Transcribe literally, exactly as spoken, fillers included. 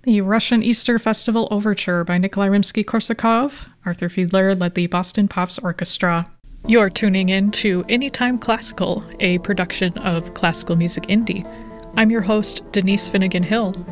the Russian Easter Festival Overture by Nikolai Rimsky-Korsakov. Arthur Fiedler led the Boston Pops Orchestra. You're tuning in to Anytime Classical, a production of Classical Music Indie. I'm your host, Denise Finnegan Hill.